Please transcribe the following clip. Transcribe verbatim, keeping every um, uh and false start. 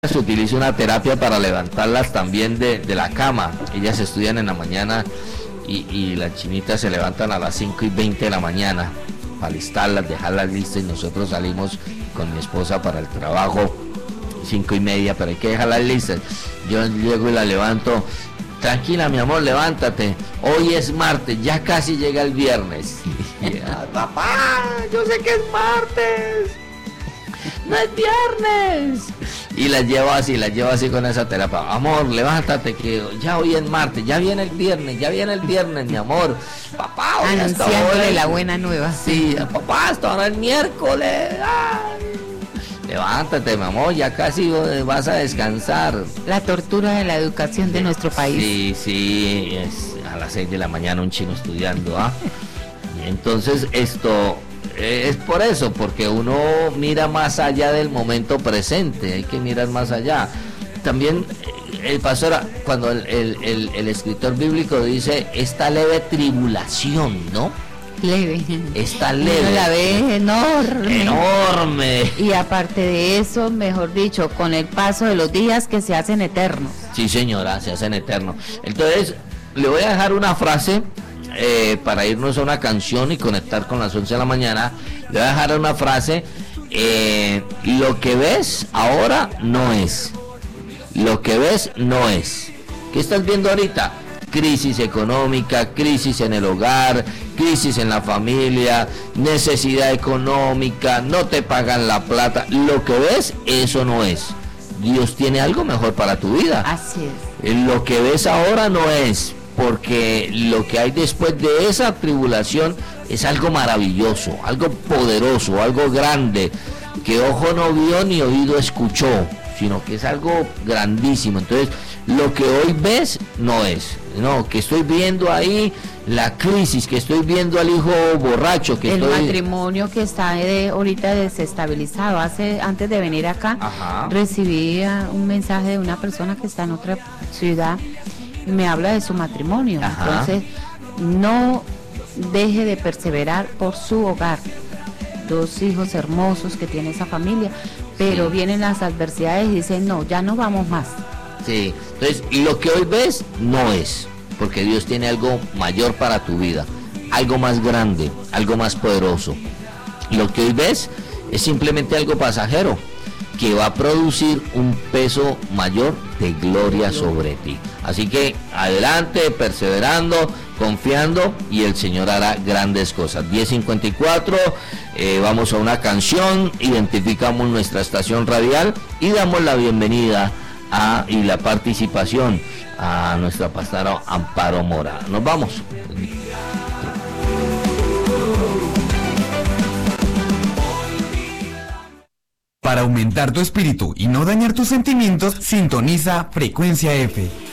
se utiliza una terapia para levantarlas también de, de la cama. Ellas estudian en la mañana y, y las chinitas se levantan a las cinco y veinte de la mañana para alistarlas, dejarlas listas, y nosotros salimos con mi esposa para el trabajo cinco y media, pero hay que dejarlas listas. Yo llego y la levanto. Tranquila, mi amor, levántate. Hoy es martes, ya casi llega el viernes. Ah, papá, yo sé que es martes. No es viernes. Y las llevo así, las llevo así con esa terapia. Amor, levántate, que ya hoy es martes, ya viene el viernes, ya viene el viernes, mi amor. Papá, hoy hasta anunciándole la buena nueva. Sí, papá, hasta ahora es miércoles. Ay. Levántate, mi amor, ya casi vas a descansar. La tortura de la educación de nuestro país. Sí, sí, es a las seis de la mañana un chino estudiando, ¿ah? Y entonces esto es por eso, porque uno mira más allá del momento presente, hay que mirar más allá. También el pastor, cuando el, el, el, el escritor bíblico dice esta leve tribulación, ¿no? Leve. Está leve. Uno la ve enorme. Enorme. Y aparte de eso, mejor dicho, con el paso de los días que se hacen eternos. Sí, señora, se hacen eternos. Entonces, le voy a dejar una frase eh, para irnos a una canción y conectar con las once de la mañana. Le voy a dejar una frase. Eh, lo que ves ahora no es. Lo que ves no es. ¿Qué estás viendo ahorita? Crisis económica, crisis en el hogar, crisis en la familia, necesidad económica, no te pagan la plata. Lo que ves, eso no es. Dios tiene algo mejor para tu vida. Así es. Lo que ves ahora no es, porque lo que hay después de esa tribulación es algo maravilloso, algo poderoso, algo grande, que ojo no vio ni oído escuchó, sino que es algo grandísimo. Entonces, lo que hoy ves no es. No, que estoy viendo ahí la crisis, que estoy viendo al hijo borracho, que el estoy... matrimonio que está de, ahorita desestabilizado. Hace antes de venir acá, Ajá. recibí un mensaje de una persona que está en otra ciudad y me habla de su matrimonio. Ajá. Entonces, no deje de perseverar por su hogar. Dos hijos hermosos que tiene esa familia, pero sí. Vienen las adversidades y dicen, no, ya no vamos más. Sí, entonces lo que hoy ves no es, porque Dios tiene algo mayor para tu vida, algo más grande, algo más poderoso. Lo que hoy ves es simplemente algo pasajero, que va a producir un peso mayor de gloria sobre ti. Así que adelante, perseverando, confiando, y el Señor hará grandes cosas. diez cincuenta y cuatro, eh, vamos a una canción, identificamos nuestra estación radial y damos la bienvenida a, y la participación a nuestra pastora Amparo Mora. Nos vamos. Para aumentar tu espíritu y no dañar tus sentimientos, sintoniza Frecuencia F.